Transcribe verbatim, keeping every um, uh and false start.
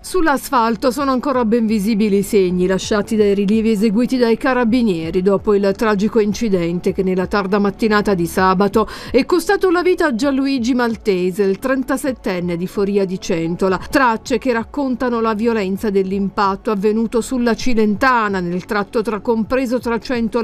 Sull'asfalto sono ancora ben visibili i segni lasciati dai rilievi eseguiti dai carabinieri dopo il tragico incidente che nella tarda mattinata di sabato è costato la vita a Gianluigi Maltese, il trentasettenne di Foria di Centola. Tracce che raccontano la violenza dell'impatto avvenuto sulla Cilentana, nel tratto tra compreso tra Centola